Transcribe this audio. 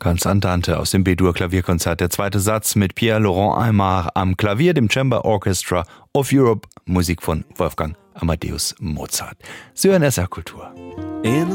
Ganz Andante aus dem B-Dur-Klavierkonzert. Der zweite Satz mit Pierre-Laurent Aimard am Klavier, dem Chamber Orchestra of Europe, Musik von Wolfgang Amadeus Mozart. Sie hören SR Kultur.